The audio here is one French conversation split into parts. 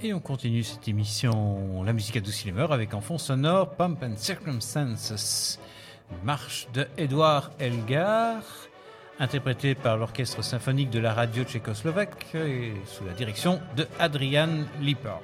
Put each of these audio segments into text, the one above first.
Et on continue cette émission La musique adoucit les mœurs avec en fond sonore Pomp and Circumstances, marche de Édouard Elgar, interprétée par l'orchestre symphonique de la radio tchécoslovaque et sous la direction de Adrian Liper.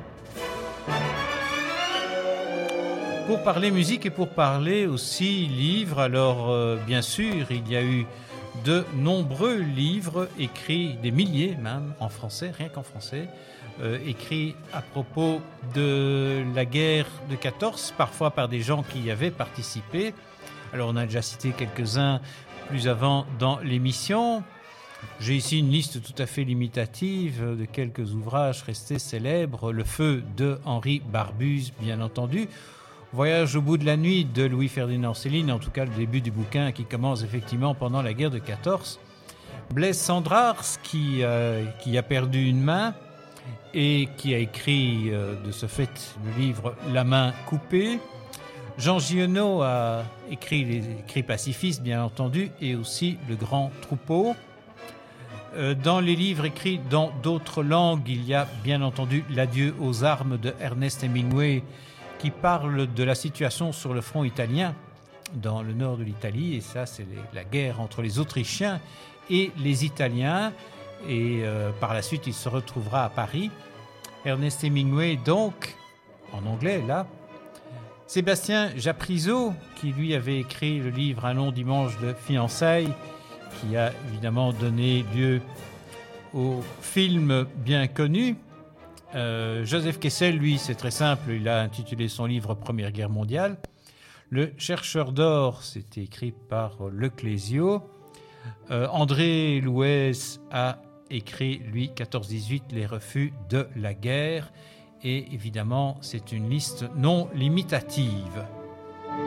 Pour parler musique et pour parler aussi livres, alors bien sûr il y a eu de nombreux livres écrits, des milliers même en français, rien qu'en français, écrits à propos de la guerre de 14, parfois par des gens qui y avaient participé. Alors on a déjà cité quelques-uns plus avant dans l'émission. J'ai ici une liste tout à fait limitative de quelques ouvrages restés célèbres. Le feu de Henri Barbusse, bien entendu. Voyage au bout de la nuit de Louis-Ferdinand Céline, en tout cas le début du bouquin qui commence effectivement pendant la guerre de 14. Blaise Cendrars qui a perdu une main et qui a écrit de ce fait le livre La main coupée. Jean Giono a écrit les cris pacifistes, bien entendu, et aussi Le grand troupeau. Dans les livres écrits dans d'autres langues, il y a bien entendu L'adieu aux armes de Ernest Hemingway, qui parle de la situation sur le front italien, dans le nord de l'Italie, et ça c'est la guerre entre les Autrichiens et les Italiens, et par la suite il se retrouvera à Paris. Ernest Hemingway donc, en anglais là. Sébastien Japrisot, qui lui avait écrit le livre Un long dimanche de fiançailles, qui a évidemment donné lieu au film bien connu. Joseph Kessel, lui, c'est très simple, il a intitulé son livre Première Guerre mondiale. Le chercheur d'or, c'est écrit par Le Clésio. André Louès a écrit, lui, 14-18, Les refus de la guerre. Et évidemment, c'est une liste non limitative.